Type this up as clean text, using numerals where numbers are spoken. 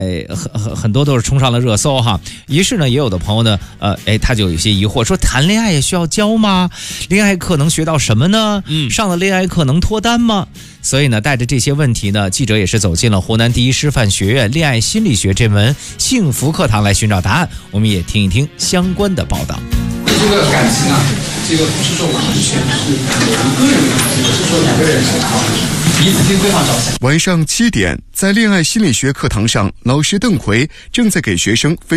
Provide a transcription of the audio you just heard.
很多都是冲上了热搜哈。于是呢，也有的朋友呢，他就有些疑惑，说谈恋爱也需要教吗？恋爱课能学到什么呢？上了恋爱课能脱单吗？所以呢，带着这些问题呢，记者也是走进了湖南第一师范学院恋爱心理学这门幸福课堂来寻找答案。我们也听一听相关的报道。 这个感情啊，这个不是说完全是某一个人的感情，是说两个人彼此为对方着想。 晚上7点，在恋爱心理学课堂上，老师邓奎正在给学生分